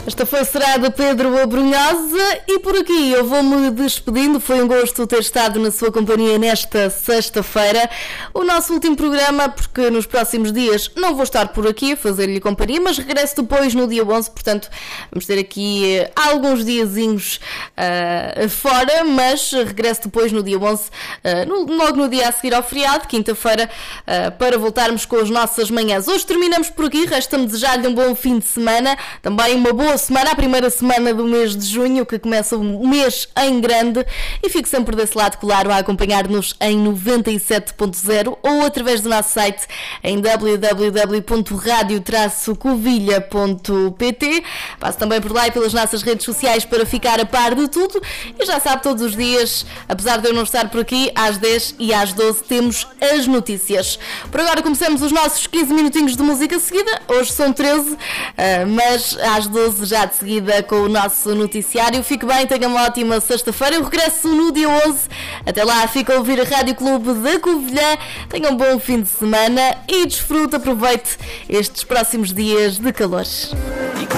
Esta foi Será Pedro Abrunhosa e por aqui eu vou-me despedindo. Foi um gosto ter estado na sua companhia nesta sexta-feira. O nosso último programa, porque nos próximos dias não vou estar por aqui a fazer-lhe companhia, mas regresso depois no dia 11, portanto vamos ter aqui alguns diazinhos fora, mas regresso depois no dia 11, logo no dia a seguir ao feriado, quinta-feira, para voltarmos com as nossas manhãs. Hoje terminamos por aqui, resta-me desejar-lhe um bom fim de semana, também uma boa semana, a primeira semana do mês de junho, que começa o mês em grande, e fico sempre desse lado, claro, a acompanhar-nos em 97.0 ou através do nosso site em www.radio-covilha.pt. Passo também por lá e pelas nossas redes sociais para ficar a par de tudo, e já sabe, todos os dias, apesar de eu não estar por aqui, às 10 e às 12 temos as notícias. Por agora começamos os nossos 15 minutinhos de música seguida, hoje são 13, mas às 12 já de seguida com o nosso noticiário. Fique bem, tenha uma ótima sexta-feira. Eu regresso no dia 11. Até lá, fica a ouvir a Rádio Clube da Covilhã. Tenha um bom fim de semana e desfrute, aproveite estes próximos dias de calor.